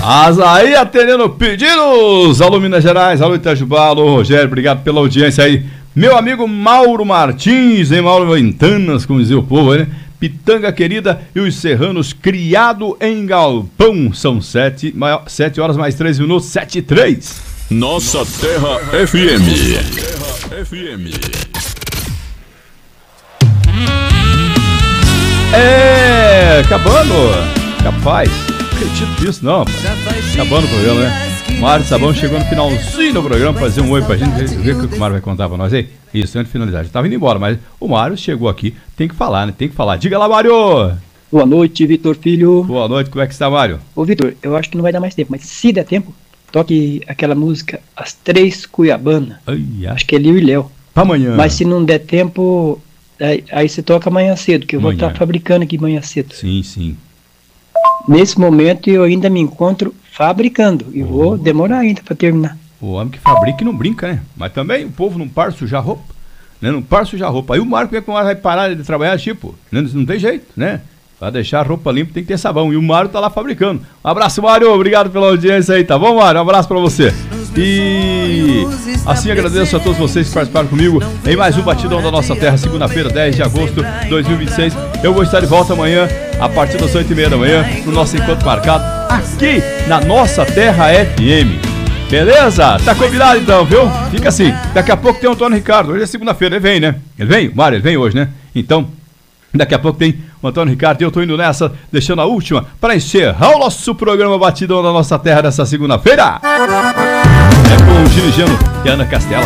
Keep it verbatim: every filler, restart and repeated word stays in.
Azaí atendendo pedidos. Alô Minas Gerais, alô Itajubá, alô Rogério, obrigado pela audiência aí. Meu amigo Mauro Martins, hein, Mauro Ventanas, como dizia o povo, né? Pitanga Querida e os Serranos, criado em galpão. São sete, sete horas mais três minutos, sete e três. Nossa Terra F M. Terra F M. É, acabando. Capaz. Não acredito nisso, não, pai. Acabando o programa, né? Mário Sabão chegou no finalzinho do programa pra fazer um oi pra gente. Ver o que o Mário vai contar pra nós aí. Isso, antes de finalizar. Já tava indo embora, mas o Mário chegou aqui. Tem que falar, né? Tem que falar. Diga lá, Mário! Boa noite, Vitor Filho. Boa noite, como é que está, Mário? Ô, Vitor, eu acho que não vai dar mais tempo, mas se der tempo, toque aquela música As Três Cuiabana. Ai, acho que é Liu e Léo. Pra amanhã. Mas se não der tempo, aí, aí você toca amanhã cedo, que eu amanhã. vou estar fabricando aqui amanhã cedo. Sim, sim. Nesse momento eu ainda me encontro fabricando e oh. vou demorar ainda para terminar. O homem que fabrica e não brinca, né? Mas também o povo não para de sujar roupa, né? Não para de sujar roupa. Aí o Mário, como é que o Mário vai parar de trabalhar, tipo? Né? Não tem jeito, né? Para deixar a roupa limpa tem que ter sabão. E o Mário tá lá fabricando. Um abraço, Mário. Obrigado pela audiência aí, tá bom, Mário? Um abraço para você. E assim agradeço a todos vocês que participaram comigo em mais um Batidão da Nossa Terra, segunda-feira, dez de agosto de dois mil e vinte e seis. Eu vou estar de volta amanhã, a partir das oito e meia da manhã, no nosso encontro marcado, aqui na Nossa Terra F M. Beleza? Tá combinado então, viu? Fica assim. Daqui a pouco tem o Antônio Ricardo. Hoje é segunda-feira, ele vem, né? Ele vem? Mário, ele vem hoje, né? Então, daqui a pouco tem o Antônio Ricardo e eu tô indo nessa, deixando a última para encerrar o nosso programa Batidão da Nossa Terra dessa segunda-feira. É com o Gino Geno e a Ana Castela.